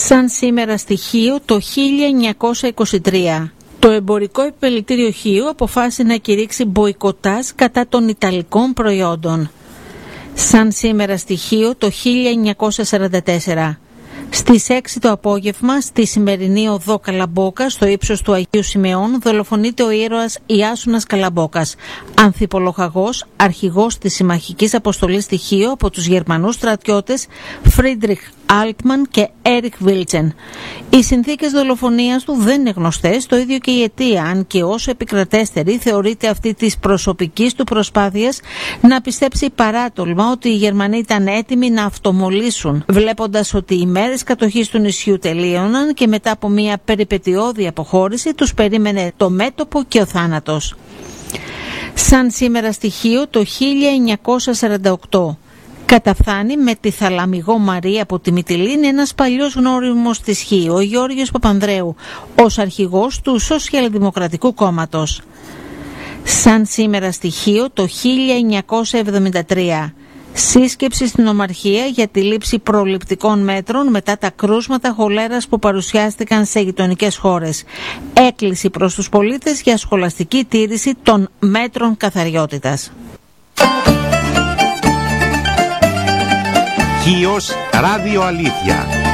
Σαν σήμερα στοιχείο το 1923. Το εμπορικό επιμελητήριο Χίου αποφάσισε να κηρύξει μποϊκοτάζ κατά των ιταλικών προϊόντων. Σαν σήμερα στοιχείο το 1944. Στις 6 το απόγευμα, στη σημερινή οδό Καλαμπόκα, στο ύψος του Αγίου Σιμεών, δολοφονείται ο ήρωας Ιάσουνας Καλαμπόκας, ανθιπολοχαγός, αρχηγός της συμμαχικής αποστολής στοιχείο από τους Γερμανούς στρατιώτες Φρίντριχ Άλτμαν και Έριχ Βίλτσεν. Οι συνθήκες δολοφονίας του δεν είναι γνωστές, το ίδιο και η αιτία, αν και όσο επικρατέστερη θεωρείται αυτή της προσωπικής του προσπάθειας να πιστέψει παράτολμα ότι οι Γερμανοί ήταν έτοιμοι να αυτομολύσουν, βλέποντας ότι οι μέρες κατοχής του νησιού τελείωναν και μετά από μια περιπετειώδη αποχώρηση τους περίμενε το μέτωπο και ο θάνατος. Σαν σήμερα στοιχείο το 1948. Καταφθάνει με τη Θαλαμιγό Μαρία από τη Μυτιλήνη ένας παλιός γνώριμος της Χίου, ο Γιώργος Παπανδρέου, ως αρχηγός του Σοσιαλδημοκρατικού Κόμματος. Σαν σήμερα στοιχείο το 1973. Σύσκεψη στην Ομαρχία για τη λήψη προληπτικών μέτρων μετά τα κρούσματα χολέρας που παρουσιάστηκαν σε γειτονικές χώρες. Έκκληση προς τους πολίτες για σχολαστική τήρηση των μέτρων καθαριότητας. Χίος Ράδιο Αλήθεια.